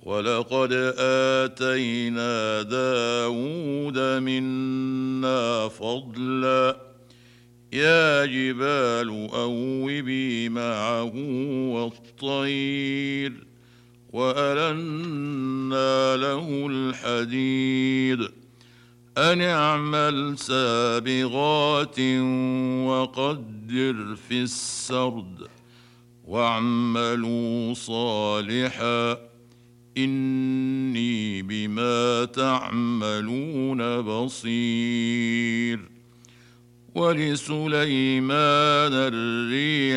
ولقد آتينا داود منا فضلا يا جبال أوبي معه والطير وألنا له الحديد أن اعمل سابغات وقدر في السرد واعملوا صالحا إني بما تعملون بصير. ولسليمان الريح